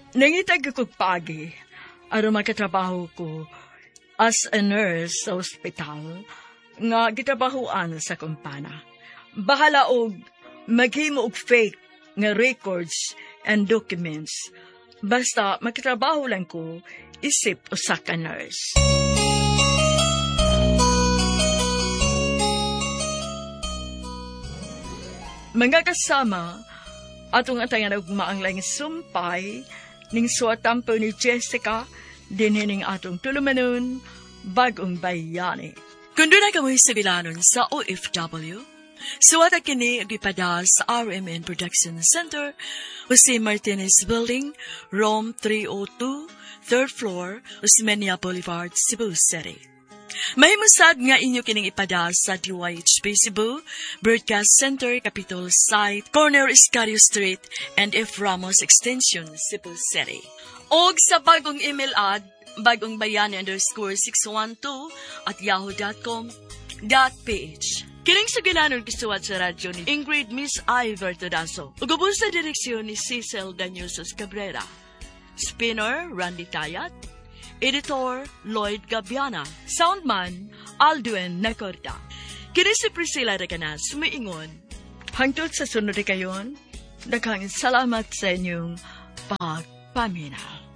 Nangitag ko pagi, aron makatrabaho ko as a nurse sa ospital, nga gitrabahoan sa kumpana. Bahala og maghimo og fake nga records and documents. Basta makatrabaho lang ko isip usa ka nurse. Mga kasama, atong atangan og maanglang sumpay ning suwatampo ni Jessica dinhining atong tulumanon bagong bayani. Kung doon na kamoy sa bilanon sa OFW, suwata kini agipada sa RMN Production Center, Jose Martinez Building, Rome 302, 3rd floor, Osmeña Boulevard, Cebu City. Mahimusad nga inyo kining ipada sa DYHP Cebu, Broadcast Center, Capitol Site, Corner Iscario Street, and F. Ramos Extension, Cebu City. Og sa bagong email ad, bagongbayani_612@yahoo.com.ph. Kining sa ginanon kisuwat sa radyo ni Ingrid Miss Iver Todaso. Ugubos sa direksyon ni Cecil Daniusos Cabrera. Spinner, Randy Tayat. Editor, Lloyd Gabiana. Soundman, Aldwin Nacorda. Kini si Priscilla Reganas, sumiingon. Hangtod sa sunod kayon, daghang salamat sa inyong pagpaminaw.